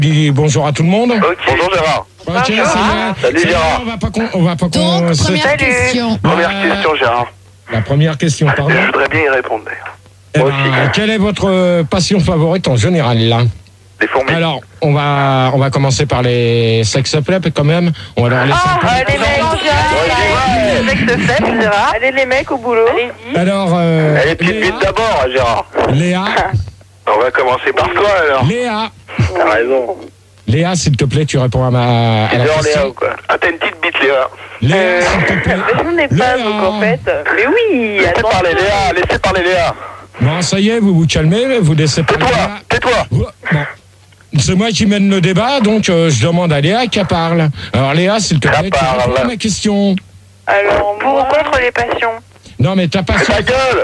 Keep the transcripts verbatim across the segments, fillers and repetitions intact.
dis bonjour à tout le monde. Ok. Bonjour Gérard. Ok, ça y est. Salut Gérard. On va pas con, on va pas con. Donc, c'est- première Salut. question. Première Euh, question Gérard. La première question, pardon. Je voudrais bien y répondre d'ailleurs. Eh Moi ben, aussi. quelle est votre euh, passion favorite en général là? Les fourmis. Alors, on va on va commencer par les sex play quand même. On va leur laisser un peu Ah, de les temps. mecs, les mecs se fait, Gérard. Allez, les mecs au boulot. Allez-y. Alors, euh, Allez, petite Léa, bite d'abord Gérard. Léa, On va commencer par toi alors. Léa, T'as raison. Léa, s'il te plaît, tu réponds à ma à la Léa question. ou quoi? Ah, t'as une petite bite Léa. Léa, s'il te plaît. Mais j'en ai pas, Léa. donc en fait. Mais oui, Laissez attends. parler Léa, laissez parler Léa. Bon, ça y est, vous vous calmez, vous laissez pas Tais-toi, Léa. tais-toi. Vous- Bon. C'est moi qui mène le débat, donc euh, je demande à Léa qui parle. Alors Léa, s'il te Qui plaît, tu parle. réponds à ma question. Alors, pour ou contre les passions? Non, mais t'as pas... Mais ta gueule.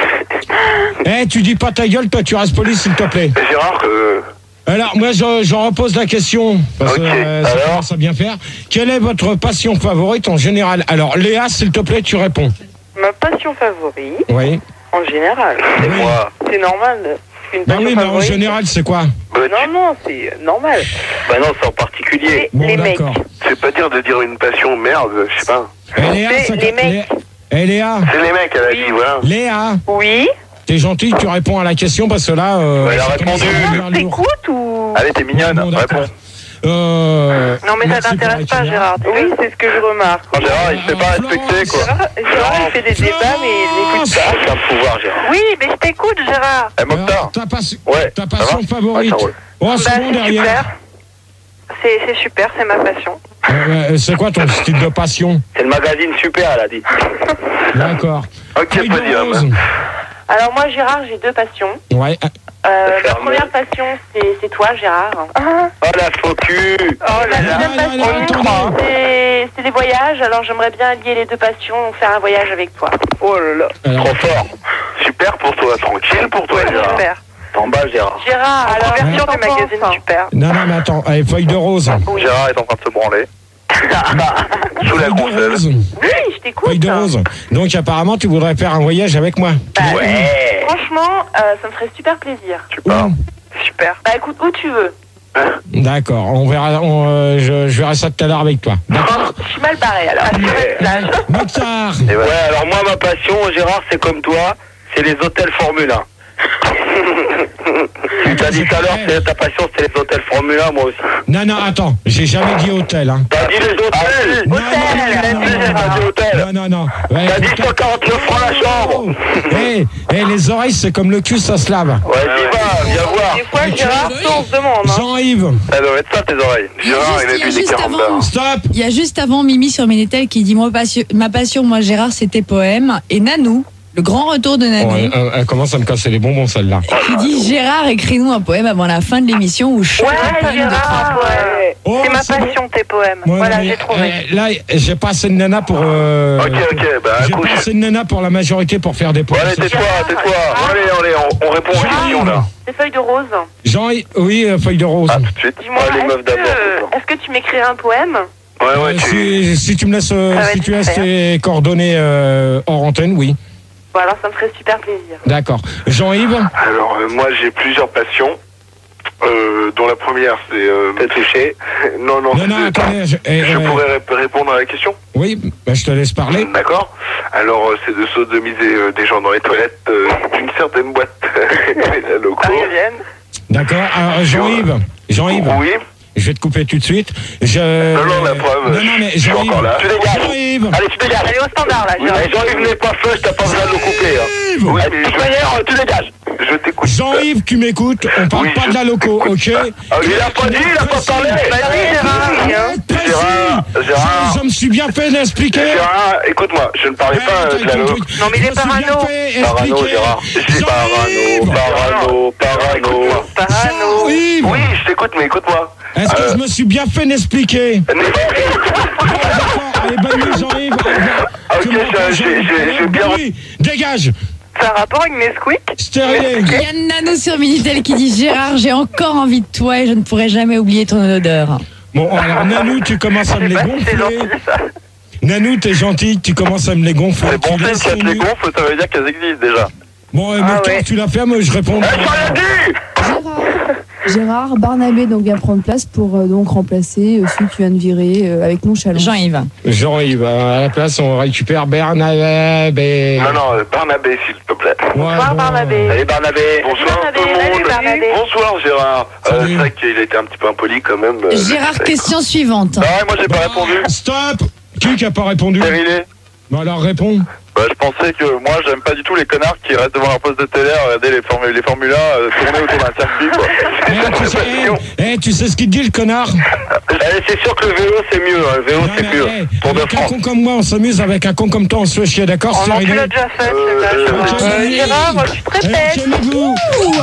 Eh, tu dis pas ta gueule, toi, tu restes poli, s'il te plaît. Mais Gérard, euh, Alors, moi, je, je repose la question, parce Ok, que euh, ça alors commence à bien faire. Quelle est votre passion favorite en général? Alors, Léa, s'il te plaît, tu réponds. Ma passion favorite, Oui. en général, c'est Oui. moi. c'est normal. Une Bah passion oui, mais en favorite. général, c'est quoi? Bah, tu- Non, non, c'est normal. bah non, c'est en particulier. Les, Bon, les mecs. d'accord. C'est pas dire de dire une passion, merde, je sais pas. Eh, Léa, C'est ça les t'a- mecs. Lé- Eh, Léa, C'est les mecs, elle a dit, voilà. Léa, Oui. t'es gentil, tu réponds à la question, parce que là... Euh, Ouais, elle a ça commence à répondu. devenir lourd. T'écoutes ou... Allez, t'es mignonne, Bon, d'accord. réponds. Euh, Non, mais ça merci pour t'intéresse la pas, question. Gérard. Oui, c'est ce que je remarque. Oh, Gérard, il se fait pas Ah, respecter, quoi. Gérard, Gérard, il fait des débats, mais il n'écoute pas. C'est un pouvoir, Gérard. Oui, mais je t'écoute, Gérard. Eh, Alors, Mokhtar. ta, pas- Ouais, ta ça passion va favorite. Ouais, ça roule. Oh, Bah, c'est bon c'est derrière. super. C'est c'est super, c'est ma passion. Euh, euh, c'est quoi ton style de passion? C'est le magazine super, elle a dit. D'accord. Ok, Feuille pas de dire. rose. Alors moi, Gérard, j'ai deux passions. Ouais. Euh, ma Fermé. première passion, c'est c'est toi, Gérard. Oh, la faux cul. Oh, la Non, deuxième non, passion, non, attendez. c'est c'est des voyages. Alors j'aimerais bien allier les deux passions, faire un voyage avec toi. Oh là là. Alors, Trop fort. Super pour toi, tranquille pour toi, Gérard. Super. T'en bas, Gérard. Gérard, En alors couverture Ouais. du magazine Super. non, non, mais attends. Allez, feuille de rose. Gérard est en train de se branler. Sous la Feuille de console. rose. Oui, je t'écoute. Feuille de rose. Donc, apparemment, tu voudrais faire un voyage avec moi. Bah, Ouais. Franchement, euh, ça me ferait super plaisir. Tu pars. Où? Super. Bah écoute, où tu veux. D'accord. On verra. on, euh, je, je verrai ça tout à l'heure avec toi. D'accord. Je suis mal barré alors. Mokhtar. Et ouais. alors moi, ma passion, Gérard, c'est comme toi, c'est les hôtels Formule un. T'as dit tout à l'heure, c'est ta passion, c'est les hôtels Formule un, moi aussi. Non, non, attends. J'ai jamais dit hôtel. Hein. T'as dit les hôtels. Non, Hôtel, non, non, T'as non, dit, non, t'as dit hôtel. Non, non, non. Ouais, T'as dit putain. cent quarante-neuf francs la chambre. Eh, eh, les oreilles, c'est comme le cul, ça se lave. Ouais, dis va, viens voir. Des fois, Gérard, on se demande. Hein. Jean-Yves, Ça doit être ça, tes oreilles. Il y a Gérard, juste- il a il y a bu des juste quarante avant. stop. Il y a juste avant Mimi sur Ménétel qui dit moi, passion- ma passion, moi Gérard, c'était poème. Et Nanou, le grand retour de Oh, Nanou, elle, elle- elle commence à me casser les bonbons, celle-là. qui dit Gérard, écris-nous un poème avant la fin de l'émission où je chante un Ouais, poème de Gérard, trois. ouais. Oh, C'est ma c'est bon. passion, tes poèmes. Ouais, Voilà, mais, j'ai trouvé. eh, là, j'ai pas assez de nana pour. Euh, Ok, ok, bah j'ai couche. pas assez de nana pour la majorité pour faire des Bon, poèmes. allez, tais-toi, tais-toi. Allez, allez, on, on répond aux Gérard. questions, là. Des feuilles de rose. Jean, oui, euh, feuille de rose. Ah, tout de suite. Dis-moi, Ah, les meufs est-ce d'abord. que, est-ce que tu m'écrirais un poème? Ouais, ouais, Euh, tu... si, si tu me laisses, euh, Ça va si être tu laisses super. tes coordonnées euh, hors antenne, oui. Bon, alors ça me ferait super plaisir. D'accord. Jean-Yves, Alors, euh, moi, j'ai plusieurs passions. Euh, dont la première, c'est... Euh, T'es touché. Non, non, non, non, c'est- attendez. Je, eh, Je euh, pourrais ré- répondre à la question. Oui, bah, je te laisse parler. D'accord. Alors, euh, c'est de sodomiser euh, des gens dans les toilettes euh, d'une certaine boîte la loco. Parisienne. D'accord. Alors, Jean-Yves, Jean-Yves, Oui. je vais te couper tout de suite. Je... Non, non, la preuve. Non, non, mais je suis Jean-Yves. encore là. Tu dégages. Jean-Yves. Allez, tu dégages. Allez au standard, là, Gérard. Allez, Jean-Yves n'est pas flush, t'as pas besoin de le couper. Hein. Jean-Yves. Oui, mais de toute manière, tu dégages. Je t'écoute. Jean-Yves, tu m'écoutes. On parle Oui, pas je de la loco, ok? Ah, il a pas dit, il a pas parlé. Vas-y, Gérard. hein. Précis. Gérard, Gérard. Je, je me suis bien fait l'expliquer. Gérard, écoute-moi, je ne parlais pas euh, de la loco. Non, mais il est parano. Parano, Gérard. C'est parano, parano, parano. Parano. Jean-Yves. Oui, je t'écoute, mais écoute-moi. Est-ce que Euh, je me suis bien fait l'expliquer? D'accord, allez, bonne nuit, Jean-Yves. Au revoir. Ok, Tu m'entends, j'ai- j'ai- Jean-Yves? j'ai- j'ai bien- Bonne nuit. Dégage. Ça a rapport avec Nesquik? Stérilé. Il y a Nanou sur Minitel qui dit Gérard, j'ai encore envie de toi et je ne pourrai jamais oublier ton odeur. Bon, alors, Nanou, tu commences à me les Je sais pas si c'est gonfler. gentil, ça. Nanou, t'es gentil, tu commences à me les gonfler. C'est bon Tu signe laisses qu'elles ton les nu- gonflent, ça veut dire qu'elles existent déjà. Bon, euh, Ah Mokhtar, ouais. tu l'as fait, moi je réponds. Eh, je t'en ai dit Gérard, Gérard, Barnabé donc vient prendre place pour euh, donc remplacer euh, celui que tu viens de virer euh, avec nonchalance. Jean-Yves. Jean-Yves, à la place, on récupère Barnabé. Non, non, euh, Barnabé, s'il te plaît. Bonsoir bon. Barnabé. Salut Barnabé. Bonsoir Barnabé, tout le salut, monde. Barnabé. Bonsoir Gérard. Euh, Salut. c'est vrai qu'il a été un petit peu impoli quand même. euh, Gérard, c'est- question suivante. Non, moi j'ai pas répondu. Stop. Qui qui a pas répondu? Terminé. Bon, alors réponds. Bah, je pensais que moi j'aime pas du tout les connards qui restent devant leur poste de télé à regarder les, formu les Formule un euh, tourner autour d'un circuit quoi. Eh, tu, sais, eh, eh, tu sais ce qu'il te dit, le connard? C'est sûr que le vélo c'est mieux, hein. Le vélo Non, c'est mais, mieux. eh, Pour de avec un France. con comme moi, on s'amuse. Avec un con comme toi, on se fait chier, d'accord? Oh non, tu Cyril? l'as déjà fait, Euh, c'est euh, pas ok. euh, Gérard, moi, tu te Eh, répètes. calmez-vous.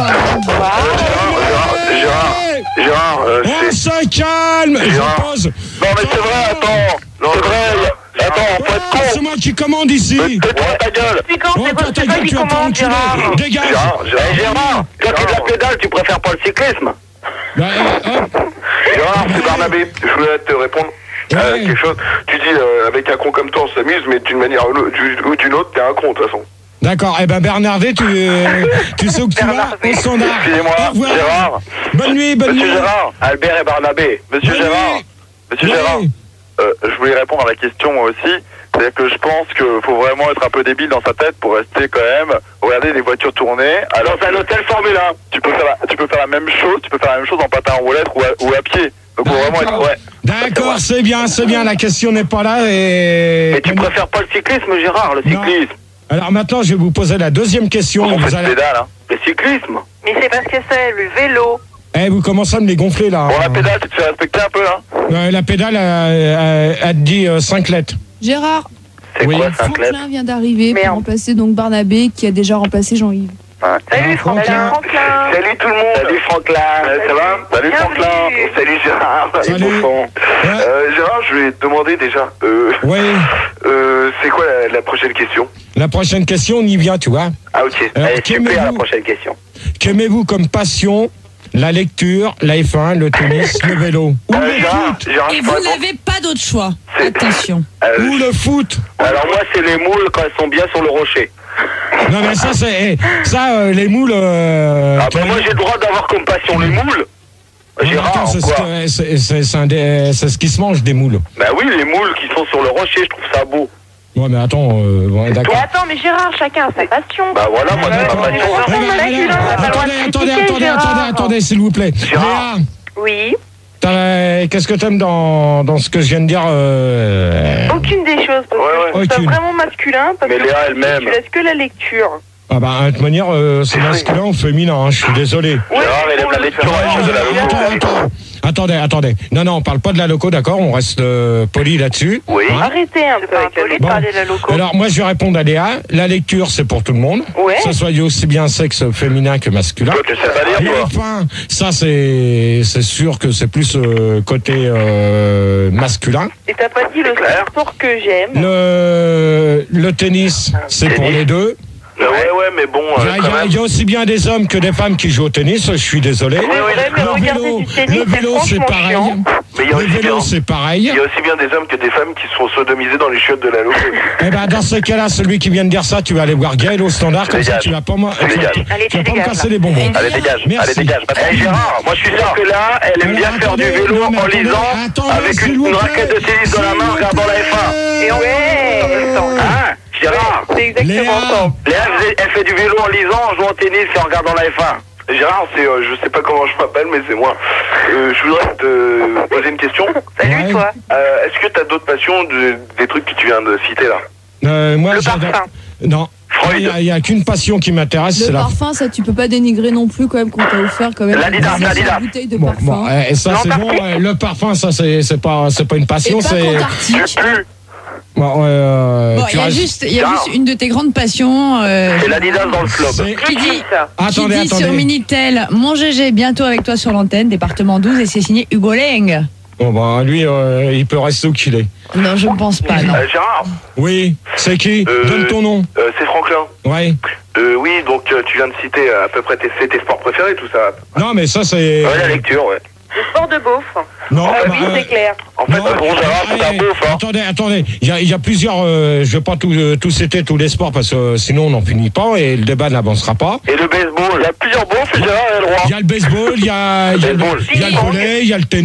Gérard, Gérard, Eh, Gérard, euh, on c'est... se calme. Je Gérard. pose. Non mais c'est vrai, attends. Non, c'est vrai. Attends, on peut être Ah, c'est con. moi qui commande ici. Tais-toi ta gueule. Depuis quand Oh, c'est quoi, toi, ta c'est toi gueule, qui tu vas pas commande, enculer. Gérard? Dégage. Gérard, Gérard, Gérard, toi qui es de la pédale, tu préfères pas le cyclisme. Bah, eh, hop. Gérard, c'est Barnabé. Je voulais te répondre à Ouais. quelque chose. Tu dis, euh, avec un con comme toi, on s'amuse, mais d'une manière ou d'une- ou d'une autre, t'es un con, de toute façon. D'accord. Eh ben, Bernardet, tu, euh, tu sais où que tu vas? Au standard. Excusez-moi, Au revoir. Gérard. Bonne nuit, bonne Monsieur nuit. Gérard, Albert et Barnabé. Monsieur Bonne Gérard, nuit. Monsieur Oui. Gérard, euh, je voulais répondre à la question moi aussi. C'est-à-dire que je pense qu'il faut vraiment être un peu débile dans sa tête pour rester quand même, regarder des voitures tourner. Alors dans un hôtel Formule un, tu peux faire la, tu peux faire la même chose, tu peux faire la même chose en patin en roulette ou à, ou à pied. Donc faut vraiment être, ouais. D'accord, c'est bien, c'est bien. La question n'est pas là et. Et tu préfères pas le cyclisme, Gérard, le Non. cyclisme. Alors maintenant, je vais vous poser la deuxième question. On Vous fait allez- de pédale, hein. Le cyclisme. Mais c'est parce que c'est le vélo. Eh, vous commencez à me les gonfler là. Bon, la pédale, tu te fais respecter un peu, hein. Euh, la pédale, elle, elle- elle te dit euh, cinq lettres. Gérard, C'est Oui. quoi, cinq lettres? Franklin vient d'arriver pour Merde. remplacer donc Barnabé qui a déjà remplacé Jean-Yves. Salut Ah, Franklin. Franklin. Franklin. Salut tout le monde. Salut Franklin. Ça va? Salut Bienvenue. Franklin. Salut Gérard. Salut. Bouffon. Ouais. Euh, Gérard, je vais te demander déjà, euh, Oui. euh, c'est quoi la, la prochaine question? La prochaine question, on y vient, tu vois. Ah ok. Alors, Allez, qu'aimez-vous super, la prochaine question. Qu'aimez-vous comme passion? La lecture, la F un, le tennis, le vélo. Ou Euh, le Gérard, foot. Gérard, Et je vous peux répondre n'avez pas d'autre choix. C'est- Attention. Euh, Ou le foot. Alors moi, c'est les moules quand elles sont bien sur le rocher. Non mais ça, c'est... eh, ça, euh, les moules... euh, Ah tu ben vois, moi, j'ai le droit d'avoir comme passion les moules. non, Gérard, attends, c'est, quoi. ce que- c'est, c'est, c'est un des- c'est ce qui se mange, des moules. Bah oui, les moules qui sont sur le rocher, je trouve ça beau. Ouais, mais attends, euh, ouais, Mais d'accord. attends, mais Gérard, chacun a sa passion. Bah voilà, moi, c'est ma D'accord. passion. Ouais, Eh ben, ouais, allez, ouais, attendez, t'as pas le droit de attendez, critiquer, attendez, attendez, Gérard. attendez, attendez, s'il vous plaît. Gérard. Léa, Oui. t'as- qu'est-ce que t'aimes dans, dans ce que je viens de dire euh... Aucune des choses. Parce Ouais, que ouais. je trouve ça Aucune. vraiment masculin. Parce Mais que Léa elle-même. tu laisses que la lecture. Ah bah, de toute manière, euh, c'est masculin ou féminin, hein, je suis désolé. Gérard, il aime la lecture, elle aime de la Attends, loco. attends. Attendez, attendez. Non, non, on parle pas de la loco, d'accord? On reste euh, poli là-dessus. Oui. Hein? Arrêtez un peu avec la poli de lecture. Bon. Parler de la loco. Alors, moi, je vais répondre à Léa. La lecture, c'est pour tout le monde. Ouais. Que ce soit aussi bien sexe féminin que masculin. Toi, tu sais pas lire, toi. Enfin, ça, c'est c'est sûr que c'est plus euh, côté euh, masculin. Et t'as pas dit le clair. sport que j'aime. Le, le tennis, c'est pour Tennis. les deux. Ouais, ouais, mais bon, Il y, euh, a, il y quand a- même. il y a aussi bien des hommes que des femmes qui jouent au tennis, je suis désolé. Oui, oui, mais le regardez vélo, du tennis, le c'est vélo c'est franchement pareil. chiant. Mais il y a Le aussi vélo, bien- c'est pareil. Il y a aussi bien des hommes que des femmes qui se font sodomiser dans les chiottes de la loco. Eh ben, dans ce cas-là, celui qui vient de dire ça, tu vas aller voir Gaël au standard, comme ça Dégage. tu vas pas, moi, tu, vas- Dégage. tu- Allez, tu vas tu pas me dégages, casser là. les bonbons. Allez, dégage. Merci. Allez, dégage. Eh, Gérard, moi, je suis sûr que là, elle aime Alors, bien faire du attendez, vélo non, mais en attendez, lisant attendez, avec s'il une, vous une plaît. raquette de tennis dans la S'il main, vous regardant la F un. plaît. Et on ouais, en même temps. Hein, Gérard? C'est exactement Léa. ça. Léa, elle, fait- elle fait du vélo en lisant, en jouant au tennis et en regardant la F un. Gérard, c'est, euh, je sais pas comment je m'appelle, mais c'est moi. Euh, je voudrais te poser une question. Salut Ouais. toi. Euh, est-ce que t'as d'autres passions, de- des trucs que tu viens de citer là? Euh, moi, Le j'adore- parfum. Non. Freud. Il y a- il y a, qu'une passion qui m'intéresse, Le c'est la. parfum, ça tu peux pas dénigrer non plus quand même qu'on t'a offert quand même. L'Adidas, une l'Adidas. bouteille de Bon, parfum. bon, euh, et ça c'est bon. L'Antarctique. euh, Le parfum, ça c'est c'est pas c'est pas une Et passion, pas c'est. qu'Antarctique. Plus. Bon, euh, Bon, tu il y a restes- juste, il y a Ciao. juste une de tes grandes passions. euh, C'est l'Adidas dans le c'est- flop. qui dit, ça. qui Attendez, dit sur attendez. Minitel, mon G G, bientôt avec toi sur l'antenne, département douze, et c'est signé Hugo Leng. Bon, bah, lui, euh, il peut rester où qu'il est. Non, je ne pense pas, non. Euh, Gérard, Oui, c'est qui? Euh, Donne ton nom. euh, c'est Franklin. Ouais. Euh, oui, donc euh, tu viens de citer à peu près tes, c'est tes sports préférés, tout ça. Non, mais ça, c'est. Ouais, la lecture, ouais. Le sport de beauf. Non, Ah bah, oui, c'est clair. En fait, non, bon, Gérard, c'est un allez, beauf, hein. Attendez, attendez. Il y a, il y a plusieurs. Euh, je vais pas tout, euh, tout citer tous les sports parce que euh, sinon on n'en finit pas et le débat n'avancera pas. Et le baseball, il y a plusieurs beaufs et Gérard a le droit. Il y a le baseball, il y a, il y a le, Baseball. il y a le volley, il y a le tennis.